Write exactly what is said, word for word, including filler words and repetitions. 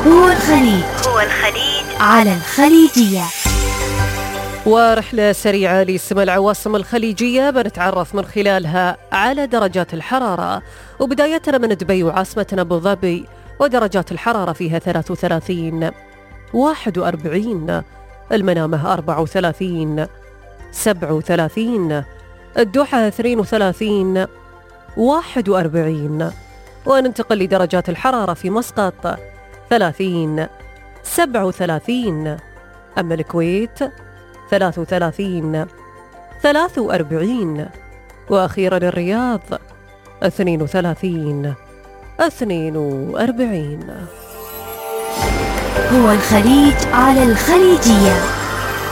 هو الخليج هو الخليج على الخليجية. ورحلة سريعة لسما العواصم الخليجية بنتعرف من خلالها على درجات الحرارة، وبدايتنا من دبي وعاصمتنا أبو ظبي، ودرجات الحرارة فيها ثلاثة وثلاثين، واحد وأربعين، المنامة أربعة وثلاثين، سبعة وثلاثين، الدوحة اثنين وثلاثين، واحد وأربعين. وننتقل لدرجات الحرارة في مسقط ثلاثين، سبعة وثلاثين، أما الكويت ثلاثة وثلاثين، ثلاثة وأربعين، وأخيرا الرياض اثنين وثلاثين، اثنين وأربعين. هو الخليج على الخليجية.